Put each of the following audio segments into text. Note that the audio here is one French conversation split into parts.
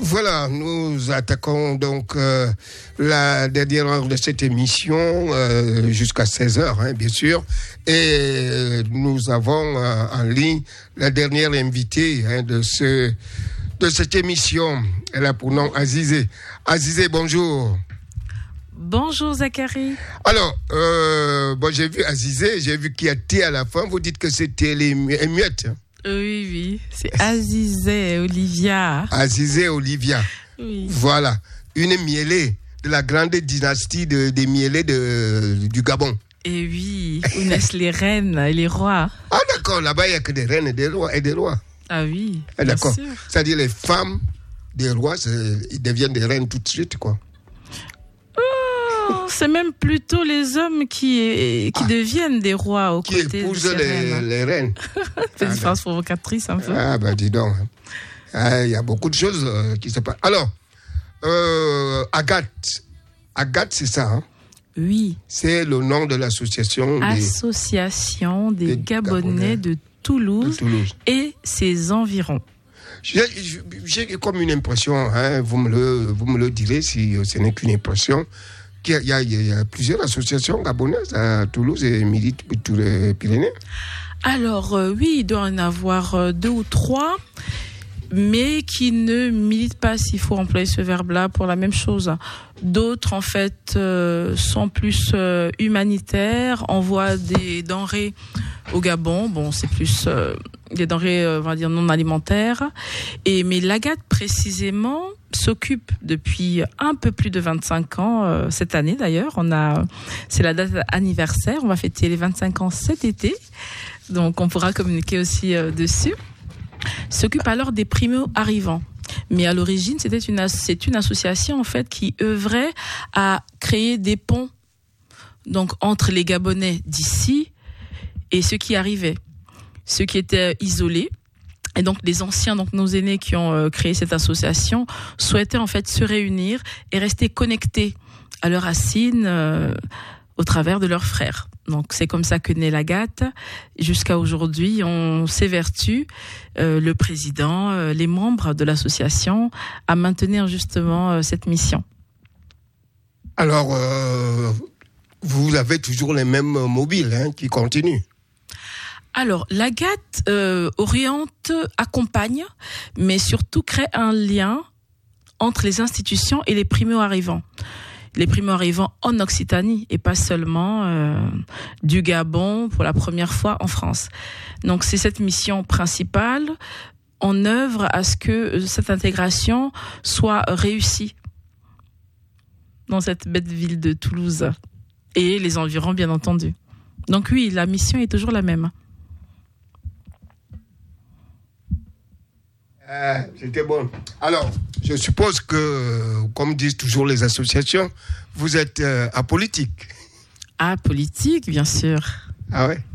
Voilà, nous attaquons donc la dernière heure de cette émission jusqu'à 16h, bien sûr. Et nous avons en ligne la dernière invitée de cette émission. Elle a pour nom Azizé. Azizé, bonjour. Bonjour Zachary. Alors, j'ai vu Azizé, j'ai vu qu'il y a T à la fin. Vous dites que c'était les muettes. Oui, c'est Azizé Olivia. Azizé Olivia. Oui. Voilà, une mielée de la grande dynastie des mielés du Gabon. Et oui, où naissent les reines et les rois. Ah d'accord, là-bas il n'y a que des reines et des rois. Ah oui, ah, d'accord. Bien sûr. C'est-à-dire les femmes des rois, ils deviennent des reines tout de suite, quoi. C'est même plutôt les hommes qui deviennent des rois aux côtés de ces épousent les reines. C'est une phrase provocatrice un peu. Ah ben dis donc. Il y a beaucoup de choses qui se passent. Alors, Agathe, c'est ça, hein? Oui. C'est le nom de l'association. Association des Gabonais de Toulouse et ses environs. J'ai comme une impression, hein, vous me le direz si ce n'est qu'une impression, qu'il y a plusieurs associations gabonaises à Toulouse et militent tous les Pyrénées. Alors oui, il doit en avoir 2 ou 3, mais qui ne militent pas, s'il faut employer ce verbe-là, pour la même chose. D'autres, en fait, sont plus humanitaires, envoient des denrées au Gabon. Bon, c'est plus des denrées, on va dire, non alimentaires. Mais l'Agathe, précisément, s'occupe depuis un peu plus de 25 ans, cette année d'ailleurs. C'est la date anniversaire. On va fêter les 25 ans cet été. Donc, on pourra communiquer aussi dessus. S'occupe alors des primo-arrivants. Mais à l'origine, c'est une association en fait qui œuvrait à créer des ponts, donc entre les Gabonais d'ici et ceux qui arrivaient, ceux qui étaient isolés. Et donc les anciens, donc nos aînés qui ont créé cette association, souhaitaient en fait se réunir et rester connectés à leurs racines au travers de leurs frères. Donc c'est comme ça que naît l'Agathe. Jusqu'à aujourd'hui, on s'évertue, le président, les membres de l'association, à maintenir justement cette mission. Alors, vous avez toujours les mêmes mobiles qui continuent. Alors, l'Agathe oriente, accompagne, mais surtout crée un lien entre les institutions et les primo-arrivants. Les primo-arrivants en Occitanie et pas seulement du Gabon pour la première fois en France. Donc c'est cette mission principale. On œuvre à ce que cette intégration soit réussie dans cette belle ville de Toulouse et les environs bien entendu. Donc oui, la mission est toujours la même. C'était bon. Alors, je suppose que, comme disent toujours les associations, vous êtes apolitique. Apolitique, bien sûr. Ah ouais?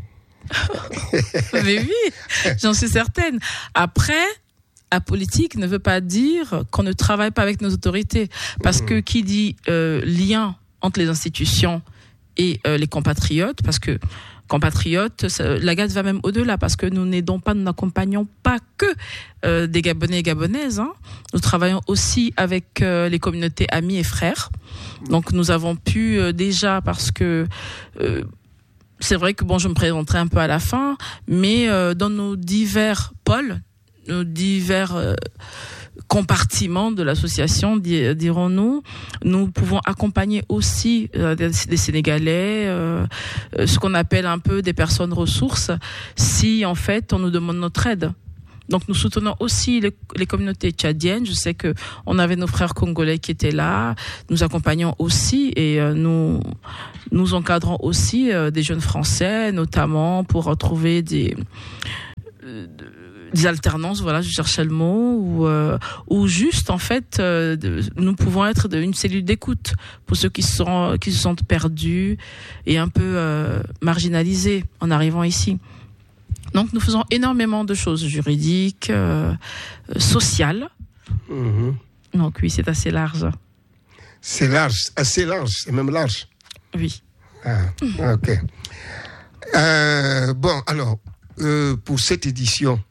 Mais oui, j'en suis certaine. Après, apolitique ne veut pas dire qu'on ne travaille pas avec nos autorités. Parce que qui dit lien entre les institutions et les compatriotes, parce que compatriotes, l'Agathe va même au-delà parce que nous n'accompagnons pas que des Gabonais et Gabonaises. Nous travaillons aussi avec les communautés amies et frères. Donc nous avons pu déjà, parce que c'est vrai que je me présenterai un peu à la fin, mais dans nos divers pôles, nos divers compartiments de l'association, dirons-nous, nous pouvons accompagner aussi des Sénégalais, ce qu'on appelle un peu des personnes ressources, si en fait on nous demande notre aide. Donc nous soutenons aussi les communautés tchadiennes. Je sais que on avait nos frères congolais qui étaient là. Nous accompagnons aussi et nous encadrons aussi des jeunes Français, notamment pour retrouver des alternances, voilà, je cherchais le mot, ou juste en fait, nous pouvons être une cellule d'écoute pour ceux qui se sentent perdus et un peu marginalisés en arrivant ici. Donc nous faisons énormément de choses juridiques, sociales. Mmh. Donc oui, c'est assez large. C'est large, assez large, c'est même large. Oui. Ah, ok. Bon, alors, pour cette édition,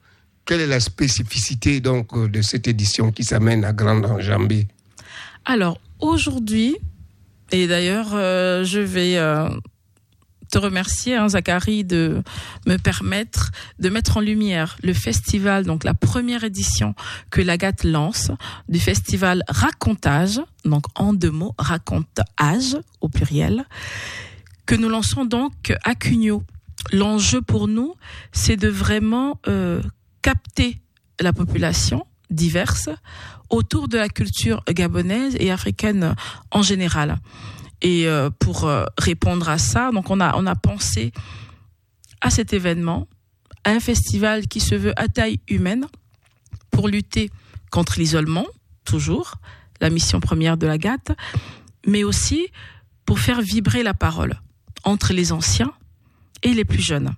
quelle est la spécificité donc de cette édition qui s'amène à Grande Enjambée? Alors, aujourd'hui, et d'ailleurs, je vais te remercier, Zachary, de me permettre de mettre en lumière le festival, donc la première édition que l'Agathe lance, du festival Racontage, donc en 2 mots, Racontage au pluriel, que nous lançons donc à Cugnot. L'enjeu pour nous, c'est de vraiment capter la population diverse autour de la culture gabonaise et africaine en général. Et pour répondre à ça, donc on a pensé à cet événement, à un festival qui se veut à taille humaine pour lutter contre l'isolement, toujours, la mission première de l'Agathe, mais aussi pour faire vibrer la parole entre les anciens et les plus jeunes.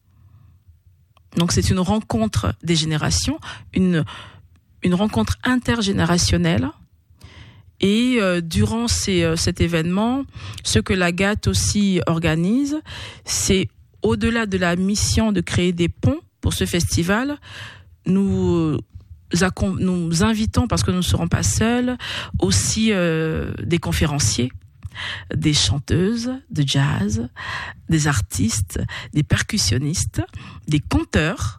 Donc c'est une rencontre des générations, une rencontre intergénérationnelle. Et durant cet événement, ce que l'Agathe aussi organise, c'est au-delà de la mission de créer des ponts pour ce festival, nous invitons, parce que nous ne serons pas seuls, aussi des conférenciers, des chanteuses de jazz, des artistes, des percussionnistes, des conteurs.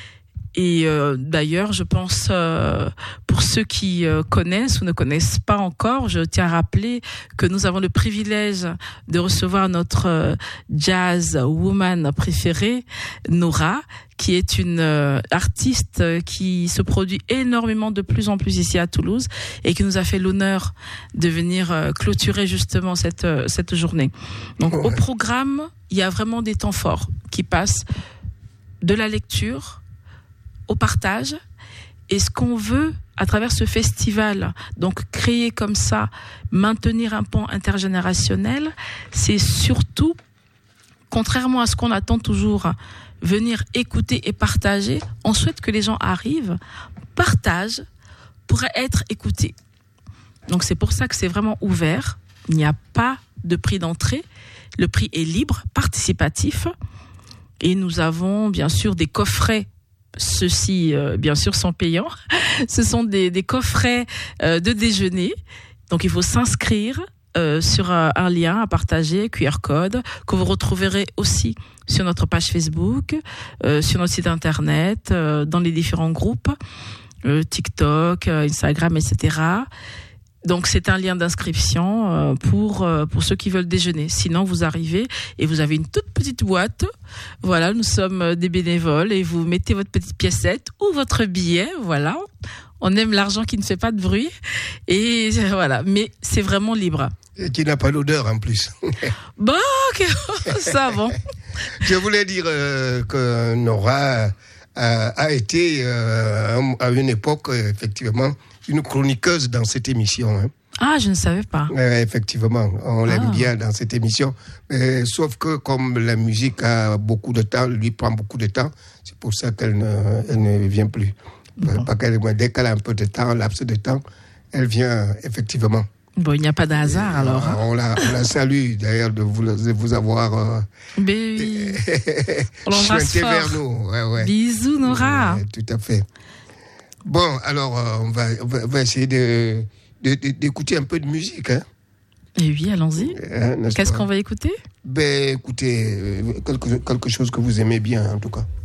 Et d'ailleurs, je pense, pour ceux qui connaissent ou ne connaissent pas encore, je tiens à rappeler que nous avons le privilège de recevoir notre jazz woman préférée, Nora, qui est une artiste qui se produit énormément de plus en plus ici à Toulouse et qui nous a fait l'honneur de venir clôturer justement cette journée. Donc au programme, il y a vraiment des temps forts qui passent de la lecture au partage. Et ce qu'on veut à travers ce festival, donc créer comme ça, maintenir un pont intergénérationnel, c'est surtout, contrairement à ce qu'on attend toujours, venir écouter et partager. On souhaite que les gens arrivent, partagent pour être écoutés. Donc c'est pour ça que c'est vraiment ouvert. Il n'y a pas de prix d'entrée. Le prix est libre, participatif. Et nous avons bien sûr des coffrets. Ceux-ci, bien sûr, sont payants. Ce sont des coffrets de déjeuner. Donc, il faut s'inscrire sur un lien à partager, QR code, que vous retrouverez aussi sur notre page Facebook, sur notre site internet, dans les différents groupes, TikTok, Instagram, etc. Donc, c'est un lien d'inscription pour ceux qui veulent déjeuner. Sinon, vous arrivez et vous avez une toute petite boîte. Voilà, nous sommes des bénévoles et vous mettez votre petite piécette ou votre billet. Voilà, on aime l'argent qui ne fait pas de bruit. Et voilà, mais c'est vraiment libre. Et qui n'a pas d'odeur en plus. Bon, ça, bon. Je voulais dire que Nora a été, à une époque, effectivement, une chroniqueuse dans cette émission. Hein. Ah, je ne savais pas. Effectivement, on l'aime bien dans cette émission. Sauf que comme la musique a beaucoup de temps, lui prend beaucoup de temps, c'est pour ça qu'elle ne vient plus. Bon. Dès qu'elle a un peu de temps, un laps de temps, elle vient effectivement. Bon, il n'y a pas de hasard alors. On la salue d'ailleurs de vous avoir chointé vers nous. Ouais. Bisous Nora. Ouais, tout à fait. Bon, alors on va essayer d'écouter un peu de musique. Hein. Et oui, allons-y. Qu'est-ce qu'on va écouter? Écoutez, quelque chose que vous aimez bien en tout cas.